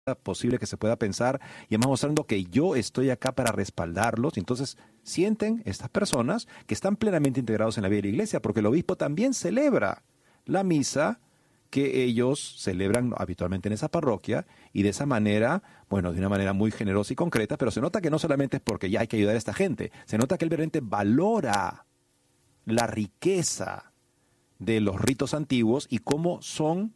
posible que se pueda pensar, y además mostrando que yo estoy acá para respaldarlos. Entonces sienten estas personas que están plenamente integrados en la vida de la iglesia, porque el obispo también celebra la misa que ellos celebran habitualmente en esa parroquia, y de esa manera, bueno, de una manera muy generosa y concreta, pero se nota que no solamente es porque ya hay que ayudar a esta gente, se nota que él realmente valora la riqueza de los ritos antiguos y cómo son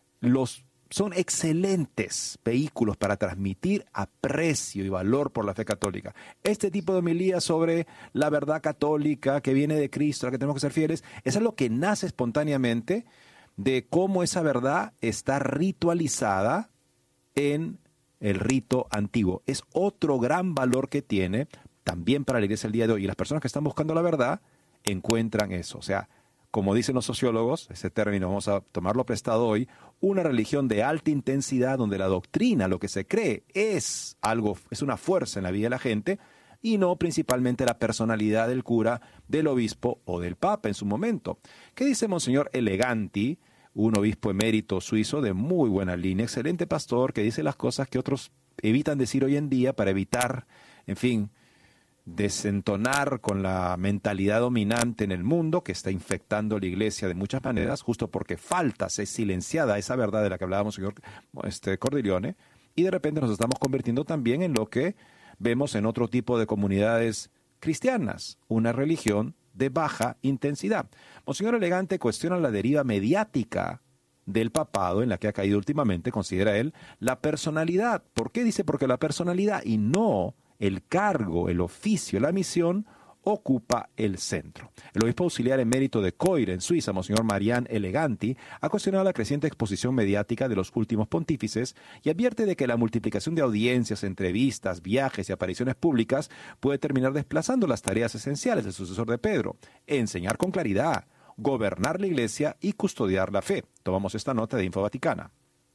excelentes vehículos para transmitir aprecio y valor por la fe católica. Este tipo de homilía sobre la verdad católica que viene de Cristo, a la que tenemos que ser fieles, es algo que nace espontáneamente de cómo esa verdad está ritualizada en el rito antiguo. Es otro gran valor que tiene también para la iglesia el día de hoy. Y las personas que están buscando la verdad encuentran eso. O sea, como dicen los sociólogos, ese término vamos a tomarlo prestado hoy, una religión de alta intensidad donde la doctrina, lo que se cree, es una fuerza en la vida de la gente, y no principalmente la personalidad del cura, del obispo o del papa en su momento. ¿Qué dice Monseñor Eleganti, un obispo emérito suizo de muy buena línea, excelente pastor, que dice las cosas que otros evitan decir hoy en día para evitar, en fin, desentonar con la mentalidad dominante en el mundo que está infectando la iglesia de muchas maneras, justo porque es silenciada esa verdad de la que hablábamos, señor Cordileone, y de repente nos estamos convirtiendo también en lo que vemos en otro tipo de comunidades cristianas, una religión de baja intensidad. Monseñor Elegante cuestiona la deriva mediática del papado en la que ha caído últimamente, considera él, la personalidad. ¿Por qué? Dice, porque la personalidad y no el cargo, el oficio, la misión, ocupa el centro. El obispo auxiliar emérito de Coire, en Suiza, Monseñor Marián Eleganti, ha cuestionado la creciente exposición mediática de los últimos pontífices y advierte de que la multiplicación de audiencias, entrevistas, viajes y apariciones públicas puede terminar desplazando las tareas esenciales del sucesor de Pedro: enseñar con claridad, gobernar la iglesia y custodiar la fe. Tomamos esta nota de Info Vaticana.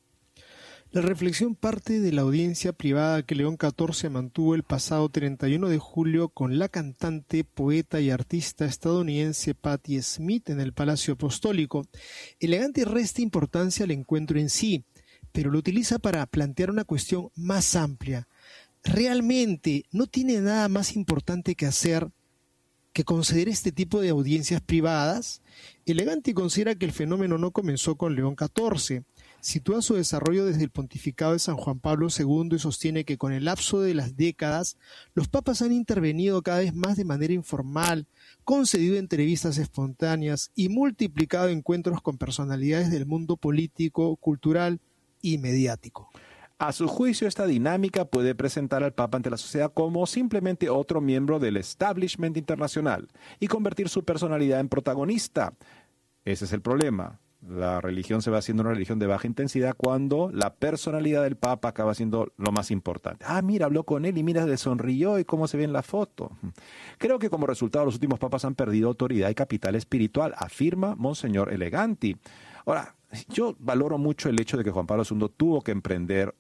La reflexión parte de la audiencia privada que León XIV mantuvo el pasado 31 de julio con la cantante, poeta y artista estadounidense Patti Smith en el Palacio Apostólico. Elegante resta importancia al encuentro en sí, pero lo utiliza para plantear una cuestión más amplia. ¿Realmente no tiene nada más importante que hacer que conceder este tipo de audiencias privadas? Elegante considera que el fenómeno no comenzó con León XIV. Sitúa su desarrollo desde el pontificado de San Juan Pablo II y sostiene que con el lapso de las décadas los papas han intervenido cada vez más de manera informal, concedido entrevistas espontáneas y multiplicado encuentros con personalidades del mundo político, cultural y mediático. A su juicio, esta dinámica puede presentar al Papa ante la sociedad como simplemente otro miembro del establishment internacional y convertir su personalidad en protagonista. Ese es el problema. La religión se va haciendo una religión de baja intensidad cuando la personalidad del Papa acaba siendo lo más importante. Ah, mira, habló con él y mira, le sonrió y cómo se ve en la foto. Creo que como resultado los últimos papas han perdido autoridad y capital espiritual, afirma Monseñor Eleganti. Ahora, yo valoro mucho el hecho de que Juan Pablo II tuvo que emprender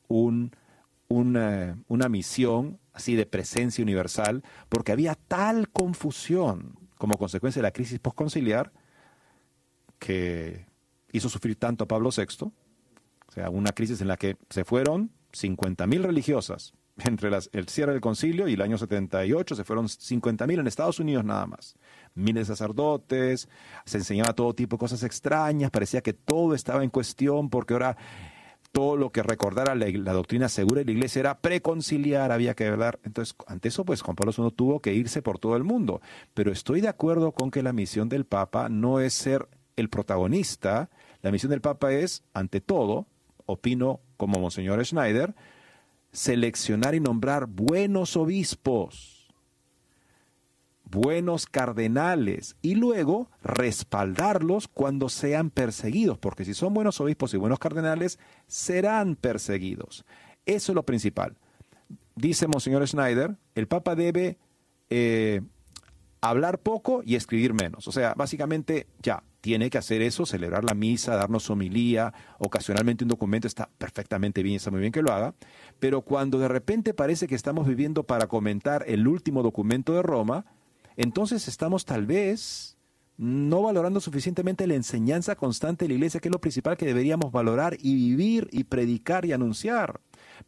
una misión así de presencia universal, porque había tal confusión como consecuencia de la crisis postconciliar que hizo sufrir tanto a Pablo VI, o sea, una crisis en la que se fueron 50.000 religiosas. Entre el cierre del concilio y el año 78 se fueron 50.000 en Estados Unidos nada más. Miles de sacerdotes, se enseñaba todo tipo de cosas extrañas, parecía que todo estaba en cuestión porque ahora todo lo que recordara la doctrina segura de la iglesia era preconciliar, había que hablar. Entonces, ante eso, pues Juan Pablo II tuvo que irse por todo el mundo. Pero estoy de acuerdo con que la misión del Papa no es ser el protagonista. La misión del Papa es, ante todo, opino como Monseñor Schneider, seleccionar y nombrar buenos obispos, buenos cardenales, y luego respaldarlos cuando sean perseguidos, porque si son buenos obispos y buenos cardenales, serán perseguidos. Eso es lo principal. Dice Monseñor Schneider, el Papa debe hablar poco y escribir menos. O sea, básicamente ya tiene que hacer eso, celebrar la misa, darnos homilía, ocasionalmente un documento, está perfectamente bien, está muy bien que lo haga, pero cuando de repente parece que estamos viviendo para comentar el último documento de Roma, entonces estamos tal vez no valorando suficientemente la enseñanza constante de la iglesia, que es lo principal que deberíamos valorar y vivir y predicar y anunciar.